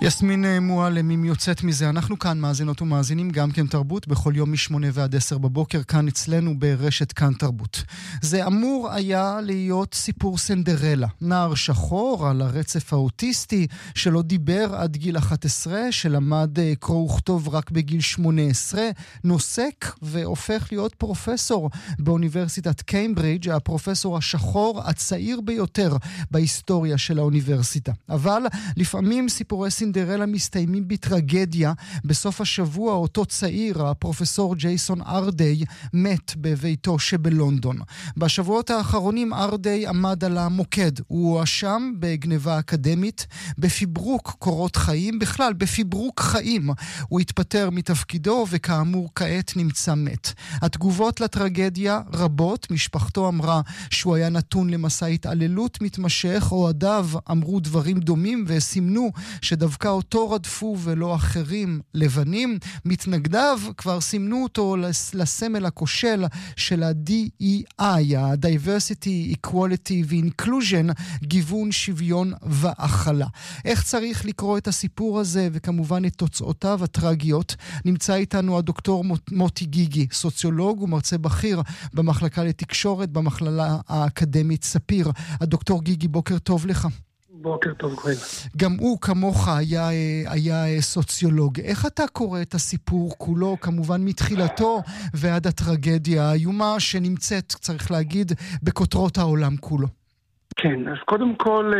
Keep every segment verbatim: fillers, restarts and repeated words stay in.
יסמין מועלם, אם יוצאת מזה, אנחנו כאן מאזינות ומאזינים גם כן תרבות, בכל יום משמונה ועד עשר בבוקר, כאן אצלנו ברשת כאן תרבות. זה אמור היה להיות סיפור סינדרלה, נער שחור על הרצף האוטיסטי, שלא דיבר עד גיל אחת עשרה, שלמד קרוא וכתוב רק בגיל שמונה עשרה, נוסק והופך להיות פרופסור באוניברסיטת קיימברידג', הפרופסור השחור הצעיר ביותר בהיסטוריה של האוניברסיטה. אבל לפעמים סיפורי סינדרלה סינדרלה מסתיימים בטרגדיה. בסוף השבוע אותו צעיר, הפרופסור ג'ייסון ארדיי, מת בביתו שבלונדון. בשבועות האחרונים ארדיי עמד על המוקד. הוא הואשם בגניבה אקדמית, בפיברוק קורות חיים, בכלל בפיברוק חיים. הוא התפטר מתפקידו וכאמור כעת נמצא מת. התגובות לטרגדיה רבות. משפחתו אמרה שהוא היה נתון למסע התעללות מתמשך, אוהדיו אמרו דברים דומים וסימנו שדווקא אותו רדפו ולא אחרים לבנים. מתנגדיו כבר סימנו אותו לסמל הכושל של ה-די אי איי, ה-Diversity, Equality ו-Inclusion, גיוון, שוויון והכלה. איך צריך לקרוא את הסיפור הזה וכמובן את תוצאותיו הטרגיות? נמצא איתנו הדוקטור מוטי גיגי, סוציולוג ומרצה בכיר במחלקה לתקשורת במכללה האקדמית ספיר. הדוקטור גיגי, בוקר טוב לך. בוקר טוב, גואל. גם הוא כמוך היה, היה סוציולוג. איך אתה קורא את הסיפור כולו, כמובן מתחילתו ועד הטרגדיה האיומה שנמצאת, צריך להגיד, בכותרות העולם כולו? כן, אז קודם כל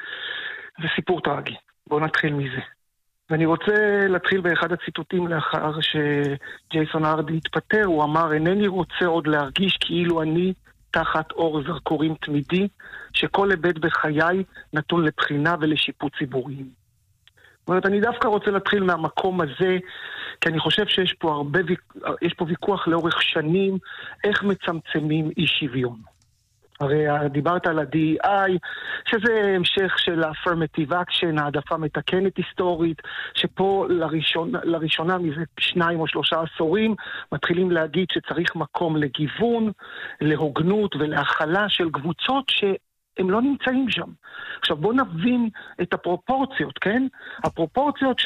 זה סיפור טרגי. בואו נתחיל מזה. ואני רוצה להתחיל באחד הציטוטים לאחר שג'ייסון ארדי התפטר. הוא אמר, אינני רוצה עוד להרגיש כאילו אני תחת אור זרקורים תמידי, שכל היבט בחיי נתון לבחינה ולשיפוט ציבוריים. זאת אומרת, אני דווקא רוצה להתחיל מהמקום הזה, כי אני חושב שיש פה הרבה, יש פה ויכוח לאורך שנים, איך מצמצמים אי שוויון. הרי דיברת על ה-די אי איי, שזה המשך של ה-affirmative action, העדפה מתקנת היסטורית, שפה לראשון, לראשונה מזה שניים או שלושה עשורים, מתחילים להגיד שצריך מקום לגיוון, להוגנות ולהכלה של קבוצות שהם לא נמצאים שם. עכשיו בואו נבין את הפרופורציות, כן? הפרופורציות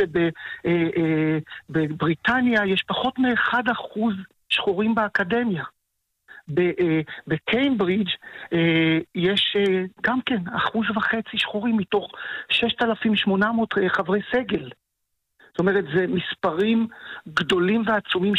שבבריטניה יש פחות מ-אחד אחוז שחורים באקדמיה. בקיימברידג' יש גם כן אחוז וחצי שחורים מתוך שישת אלפים ושמונה מאות חברי סגל. זאת אומרת, זה מספרים גדולים ועצומים